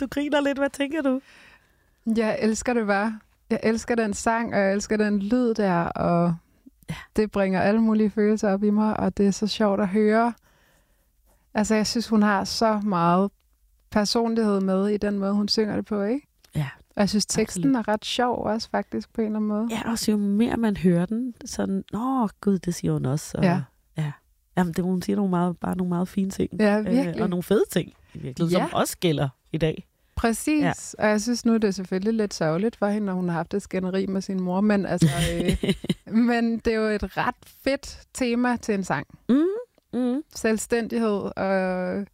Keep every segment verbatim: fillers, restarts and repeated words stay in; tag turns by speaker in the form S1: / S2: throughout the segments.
S1: Du griner lidt. Hvad tænker du?
S2: Jeg elsker det bare. Jeg elsker den sang, og jeg elsker den lyd der, og ja. Det bringer alle mulige følelser op i mig, og det er så sjovt at høre. Altså, jeg synes, hun har så meget personlighed med i den måde, hun synger det på, ikke?
S1: Ja.
S2: Og jeg synes, teksten
S1: absolut.
S2: er ret sjov også, faktisk, på en eller anden måde.
S1: Ja, også jo mere man hører den, sådan, åh gud, det siger hun også. Og,
S2: ja.
S1: ja. Jamen, det, hun siger nogle meget, bare nogle meget fine ting.
S2: Ja, virkelig.
S1: Øh, og nogle fede ting, i virkeligheden, ja. Som også gælder i dag.
S2: Præcis, ja. Og jeg synes nu, det er selvfølgelig lidt sørgeligt for hende, når hun har haft et skænderi med sin mor, men, altså, øh, men det er jo et ret fedt tema til en sang.
S1: Mm. Mm.
S2: Selvstændighed og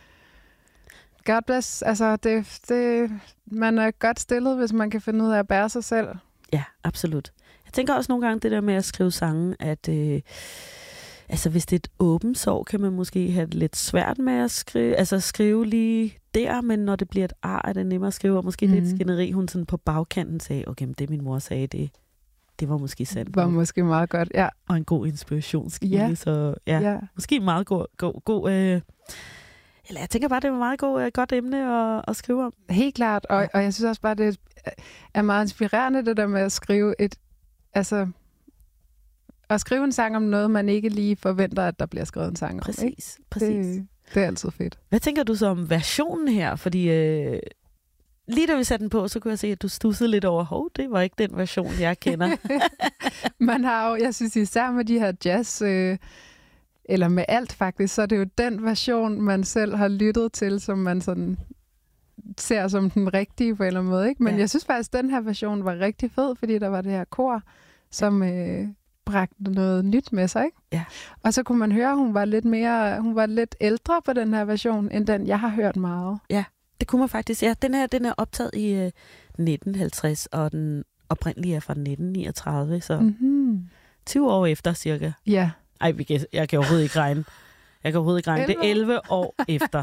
S2: God bless. Altså, det, det, man er godt stillet, hvis man kan finde ud af at bære sig selv.
S1: Ja, absolut. Jeg tænker også nogle gange det der med at skrive sange, at øh, altså, hvis det er et åbent sår, kan man måske have det lidt svært med at skrive, altså skrive lige der, men når det bliver et ar, er det nemmere at skrive, og måske mm. lidt skænderi, hun sådan på bagkanten sagde, okay, det min mor sagde, det, det var måske sandt.
S2: Det var måske meget godt, ja.
S1: Og en god inspirationskilde,
S2: ja.
S1: Så ja, ja, måske meget god, god, god øh, eller jeg tænker bare, det var meget god, øh, godt emne at, at skrive om.
S2: Helt klart, og, og jeg synes også bare, det er meget inspirerende, det der med at skrive et, altså, at skrive en sang om noget, man ikke lige forventer, at der bliver skrevet en sang om.
S1: Præcis,
S2: ikke?
S1: præcis.
S2: Det, det er altid fedt.
S1: Hvad tænker du så om versionen her? Fordi øh, lige da vi satte den på, så kunne jeg se, at du stussede lidt over, hov, det var ikke den version, jeg kender.
S2: Man har jo, jeg synes især med de her jazz, øh, eller med alt faktisk, så er det jo den version, man selv har lyttet til, som man sådan ser som den rigtige på en eller anden måde. Ikke? Men ja. Jeg synes faktisk, at den her version var rigtig fed, fordi der var det her kor, som øh, bragte noget nyt med sig. Ikke?
S1: Ja. Og
S2: så kunne man høre, at hun var lidt mere, hun var lidt ældre på den her version, end den, jeg har hørt meget.
S1: Ja, det kunne man faktisk. Ja, den her, den er optaget i øh, nitten halvtreds, og den oprindelige er fra nitten niogtredive, så mm-hmm. tyve år efter cirka.
S2: Ja.
S1: Ej, vi kan, jeg kan overhovedet ikke regne. Jeg kan overhovedet ikke regne. Det er elleve år efter.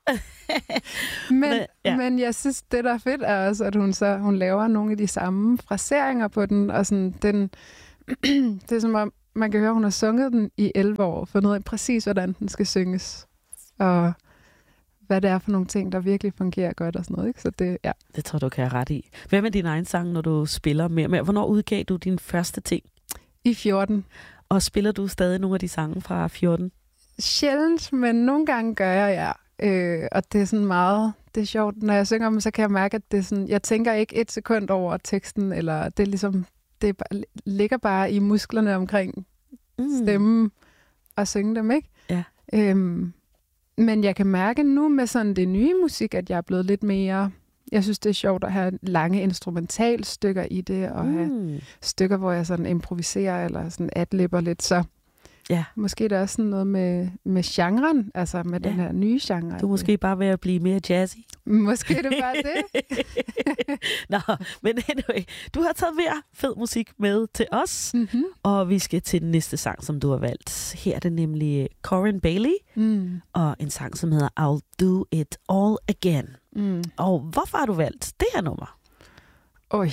S2: men, men, ja. men jeg synes, det der er fedt er også, at hun så hun laver nogle af de samme fraseringer på den, og sådan, den, det er som om, man kan høre, at hun har sunget den i elleve år, for noget præcis, hvordan den skal synges, og hvad det er for nogle ting, der virkelig fungerer godt og sådan noget. Ikke? Så det, ja.
S1: Det tror du kan have ret i. Hvad med din egen sang, når du spiller mere med? Hvornår udgav du din første ting?
S2: I fjorten.
S1: Og spiller du stadig nogle af de sange fra fjorten?
S2: Sjældent, men nogle gange gør jeg, ja. Øh, og det er sådan meget, det er sjovt. Når jeg synger dem, så kan jeg mærke, at det er sådan, jeg tænker ikke et sekund over teksten, eller det er ligesom, det er bare, ligger bare i musklerne omkring mm. stemmen og synge dem, ikke?
S1: Ja.
S2: Øhm, men jeg kan mærke nu med sådan det nye musik, at jeg er blevet lidt mere... Jeg synes, det er sjovt at have lange instrumentalstykker i det, og mm. have stykker, hvor jeg sådan improviserer, eller sådan adlibber lidt, så ja. Måske der er sådan noget med, med genren, altså med ja. Den her nye genre.
S1: Du er måske bare ved at blive mere jazzy.
S2: Måske det er bare det.
S1: Nå, men anyway, du har taget mere fed musik med til os, mm-hmm. og vi skal til den næste sang, som du har valgt. Her er det nemlig Corinne Bailey, mm. og en sang, som hedder I'll Do It All Again. Mm. Og hvorfor har du valgt det her nummer?
S2: Oj.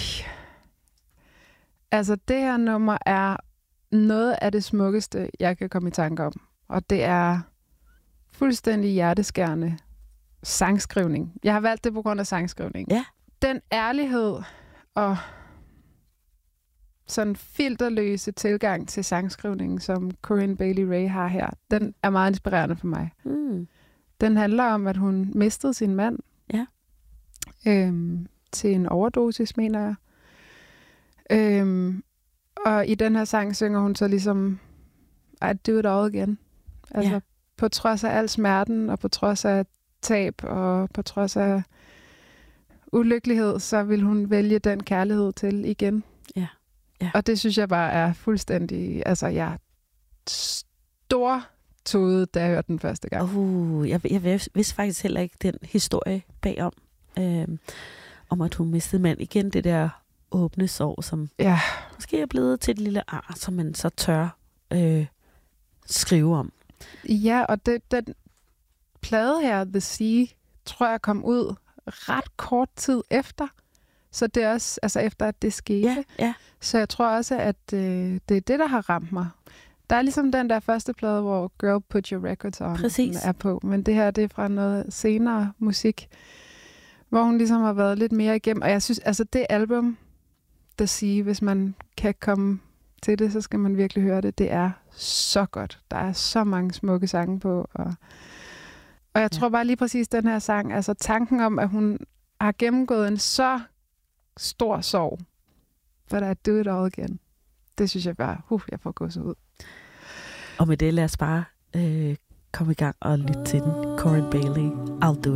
S2: Altså, det her nummer er noget af det smukkeste, jeg kan komme i tanke om. Og det er fuldstændig hjerteskærende sangskrivning. Jeg har valgt det på grund af sangskrivning.
S1: Ja.
S2: Den ærlighed og sådan filterløse tilgang til sangskrivningen, som Corinne Bailey Rae har her, den er meget inspirerende for mig. Mm. Den handler om, at hun mistede sin mand.
S1: Ja.
S2: Øhm, til en overdosis, mener jeg. Øhm, og i den her sang synger hun så ligesom I do it all again. Altså ja. På trods af al smerten, og på trods af tab, og på trods af ulykkelighed, så vil hun vælge den kærlighed til igen.
S1: Ja. Ja.
S2: Og det synes jeg bare er fuldstændig, altså jeg er stortodet, da jeg hørte den første gang.
S1: Uh, jeg, jeg vidste faktisk heller ikke den historie bagom, øh, om at hun mistede mand. Igen det der åbne sår, som
S2: ja.
S1: Måske er blevet til et lille ar, som man så tør øh, skrive om.
S2: Ja, og det, den plade her, The Sea, tror jeg kom ud ret kort tid efter. Så det er også, altså efter at det skete.
S1: Ja, ja.
S2: Så jeg tror også, at øh, det er det, der har ramt mig. Der er ligesom den der første plade, hvor Girl Put Your Records On
S1: Præcis.
S2: er på. Men det her, det er fra noget senere musik, hvor hun ligesom har været lidt mere igennem. Og jeg synes, altså det album, der siger, hvis man kan komme til det, så skal man virkelig høre det. Det er så godt. Der er så mange smukke sange på. Og, og jeg tror bare lige præcis den her sang, altså tanken om, at hun har gennemgået en så stor sorg, but I do it all again. Det synes jeg bare, uh, jeg får gås ud.
S1: Og med det lad os bare øh, komme i gang og lytte til den. Corinne Bailey, I'll do